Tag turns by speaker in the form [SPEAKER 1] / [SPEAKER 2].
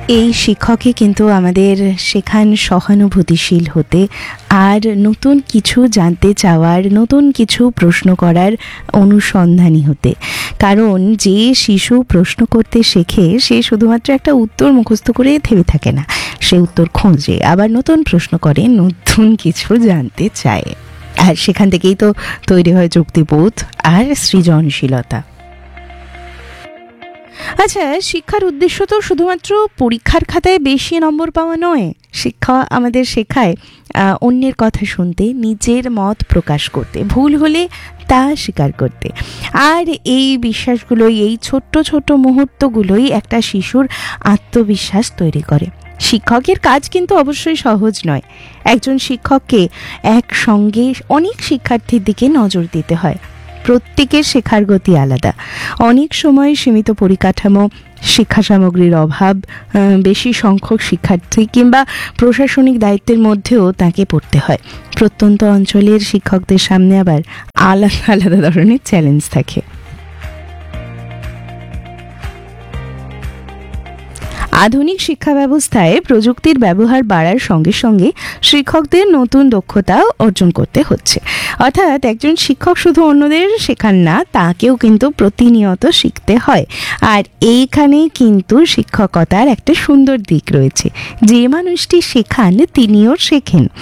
[SPEAKER 1] এই শিক্ষকই কিন্তু আমাদের শেখান সহানুভূতিশীল হতে, আর নতুন কিছু জানতে চাওয়ার, নতুন কিছু প্রশ্ন করার অনুসন্ধানী হতে। কারণ যে শিশু প্রশ্ন করতে শেখে সে শুধুমাত্র একটা উত্তর মুখস্থ করে থেমে থাকে না, সে উত্তর খোঁজে, আবার নতুন প্রশ্ন করে, নতুন কিছু জানতে চায়। আর সেখান থেকেই তো তৈরি হয় যুক্তিবোধ আর সৃজনশীলতা। আচ্ছা, শিক্ষার উদ্দেশ্য তো শুধুমাত্র পরীক্ষার খাতায় বেশি নম্বর পাওয়া নয়। শিক্ষা আমাদের শেখায় অন্যের কথা শুনতে, নিজের মত প্রকাশ করতে, ভুল হলে তা স্বীকার করতে। আর এই বিশ্বাসগুলোই, এই ছোট্ট ছোট্ট মুহূর্তগুলোই একটা শিশুর আত্মবিশ্বাস তৈরি করে। শিক্ষকের কাজ কিন্তু অবশ্যই সহজ নয়। একজন শিক্ষককে একসঙ্গে অনেক শিক্ষার্থীর দিকে নজর দিতে হয়। প্রত্যেকের শেখার গতি আলাদা। অনেক সময় সীমিত পরিকাঠামো, শিক্ষা সামগ্রীর অভাব, বেশি সংখ্যক শিক্ষার্থী কিংবা প্রশাসনিক দায়িত্বের মধ্যেও তাকে পড়তে হয়। প্রত্যন্ত অঞ্চলের শিক্ষকদের সামনে আবার আলাদা আলাদা ধরনের চ্যালেঞ্জ থাকে। আধুনিক শিক্ষা ব্যবস্থায় প্রযুক্তির ব্যবহার বাড়ার সঙ্গে সঙ্গে শিক্ষকদের নতুন দক্ষতা অর্জন করতে হচ্ছে। অর্থাৎ একজন শিক্ষক শুধু অন্যদের শেখান না, তাকেও কিন্তু প্রতিনিয়ত শিখতে হয়। আর এইখানেই কিন্তু শিক্ষকতার একটা সুন্দর দিক রয়েছে। যে মানুষটি শেখান তিনিও শেখেন।